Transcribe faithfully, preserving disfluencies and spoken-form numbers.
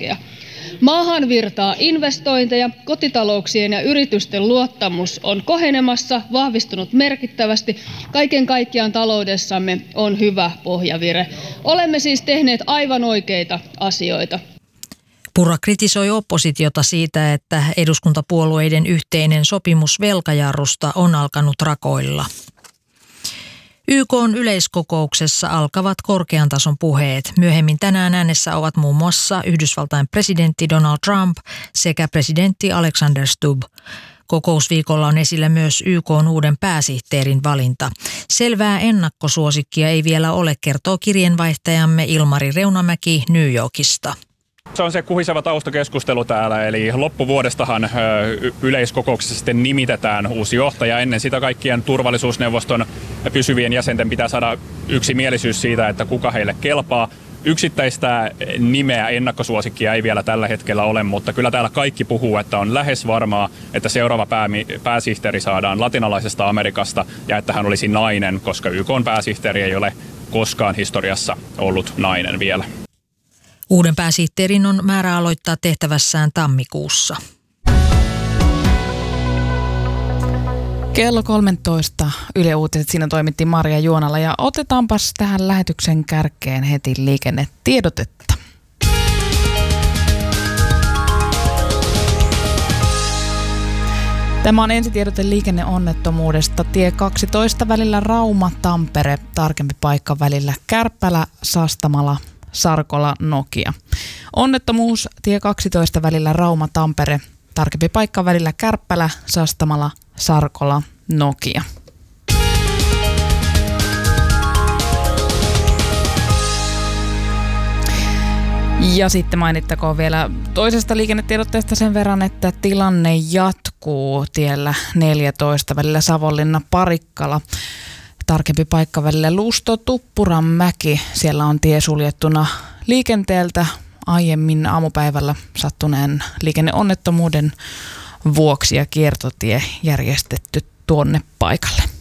väkeä. Maahan virtaa investointeja, kotitalouksien ja yritysten luottamus on kohenemassa, vahvistunut merkittävästi. Kaiken kaikkiaan taloudessamme on hyvä pohjavire. Olemme siis tehneet aivan oikeita asioita. Purra kritisoi oppositiota siitä, että eduskuntapuolueiden yhteinen sopimus velkajarrusta on alkanut rakoilla. Y K:n yleiskokouksessa alkavat korkean tason puheet. Myöhemmin tänään äänessä ovat muun muassa Yhdysvaltain presidentti Donald Trump sekä presidentti Alexander Stubb. Kokousviikolla on esillä myös Y K:n uuden pääsihteerin valinta. Selvää ennakkosuosikkia ei vielä ole, kertoo kirjeenvaihtajamme Ilmari Reunamäki New Yorkista. Se on se kuhiseva taustakeskustelu täällä, eli loppuvuodestahan yleiskokouksessa sitten nimitetään uusi johtaja. Ennen sitä kaikkien turvallisuusneuvoston pysyvien jäsenten pitää saada yksimielisyys siitä, että kuka heille kelpaa. Yksittäistä nimeä ennakkosuosikkia ei vielä tällä hetkellä ole, mutta kyllä täällä kaikki puhuu, että on lähes varmaa, että seuraava päämi- pääsihteeri saadaan latinalaisesta Amerikasta ja että hän olisi nainen, koska Y K:n pääsihteeri ei ole koskaan historiassa ollut nainen vielä. Uuden pääsihteerin on määrä aloittaa tehtävässään tammikuussa. Kello kolmetoista Yle Uutiset, siinä toimitti Maria Juonala ja otetaanpas tähän lähetyksen kärkeen heti liikennetiedotetta. Tämä on ensitiedote liikenneonnettomuudesta. Tie kaksitoista välillä Rauma-Tampere, tarkempi paikka välillä Kärppälä-Sastamala. Sarkola, Nokia. Onnettomuus tie kaksitoista välillä Rauma-Tampere, tarkempi paikka välillä Kärppälä, Sastamala, Sarkola, Nokia. Ja sitten mainittakoon vielä toisesta liikennetiedotteesta sen verran, että tilanne jatkuu tiellä neljätoista välillä Savonlinna-Parikkala. Tarkempi paikka välillä Lusto-Tuppuranmäki. Siellä on tie suljettuna liikenteeltä aiemmin aamupäivällä sattuneen liikenneonnettomuuden vuoksi ja kiertotie järjestetty tuonne paikalle.